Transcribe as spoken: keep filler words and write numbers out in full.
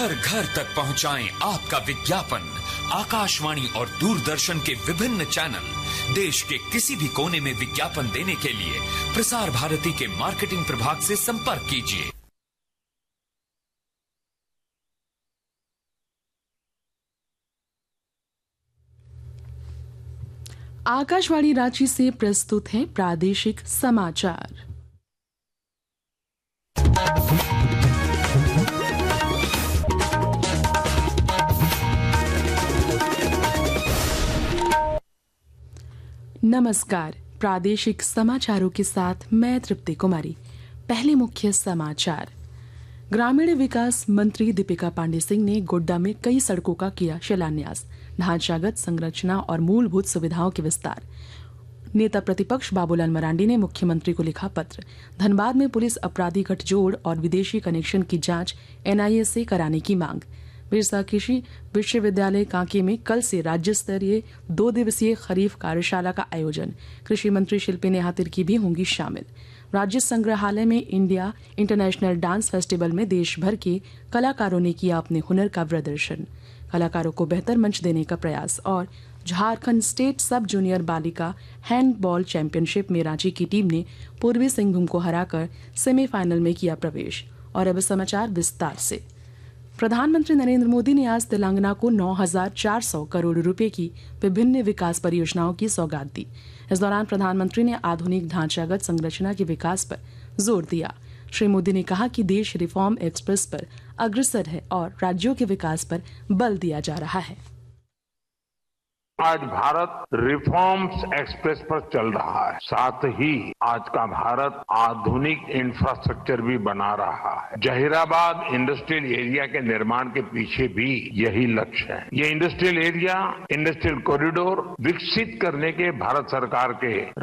घर घर तक पहुंचाएं आपका विज्ञापन। आकाशवाणी और दूरदर्शन के विभिन्न चैनल देश के किसी भी कोने में विज्ञापन देने के लिए प्रसार भारती के मार्केटिंग प्रभाग से संपर्क कीजिए। आकाशवाणी रांची से प्रस्तुत है प्रादेशिक समाचार। नमस्कार, प्रादेशिक समाचारों के साथ मैं तृप्ति कुमारी। पहले मुख्य समाचार। ग्रामीण विकास मंत्री दीपिका पांडे सिंह ने गोड्डा में कई सड़कों का किया शिलान्यास। ढांचागत संरचना और मूलभूत सुविधाओं के विस्तार। नेता प्रतिपक्ष बाबूलाल मरांडी ने मुख्यमंत्री को लिखा पत्र। धनबाद में पुलिस अपराधी गठजोड़ और विदेशी कनेक्शन की जांच एनआईए से कराने की मांग। बिरसा कृषि विश्वविद्यालय कांके में कल से राज्य स्तरीय दो दिवसीय खरीफ कार्यशाला का आयोजन। कृषि मंत्री शिल्पी नेहातिर की भी होंगी शामिल। राज्य संग्रहालय में इंडिया इंटरनेशनल डांस फेस्टिवल में देश भर के कलाकारों ने किया अपने हुनर का प्रदर्शन। कलाकारों को बेहतर मंच देने का प्रयास। और झारखंड स्टेट सब जूनियर बालिका हैंडबॉल चैंपियनशिप में रांची की टीम ने पूर्वी सिंहभूम को हराकर सेमीफाइनल में किया प्रवेश। और अब समाचार विस्तार से। प्रधानमंत्री नरेंद्र मोदी ने आज तेलंगाना को नौ हजार चार सौ करोड़ रुपए की विभिन्न विकास परियोजनाओं की सौगात दी। इस दौरान प्रधानमंत्री ने आधुनिक ढांचागत संरचना के विकास पर जोर दिया। श्री मोदी ने कहा कि देश रिफॉर्म एक्सप्रेस पर अग्रसर है और राज्यों के विकास पर बल दिया जा रहा है। आज भारत रिफॉर्म्स एक्सप्रेस पर चल रहा है, साथ ही आज का भारत आधुनिक इंफ्रास्ट्रक्चर भी बना रहा है। जहीराबाद इंडस्ट्रियल एरिया के निर्माण के पीछे भी यही लक्ष्य है। ये इंडस्ट्रियल एरिया, इंडस्ट्रियल कॉरिडोर विकसित करने के भारत सरकार के